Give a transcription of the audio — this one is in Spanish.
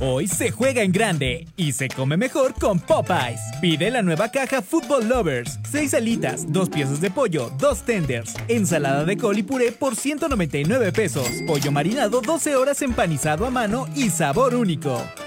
Hoy se juega en grande y se come mejor con Popeyes. Pide la nueva caja Football Lovers. 6 alitas, 2 piezas de pollo, 2 tenders, ensalada de col y puré por 199 pesos. Pollo marinado 12 horas empanizado a mano y sabor único.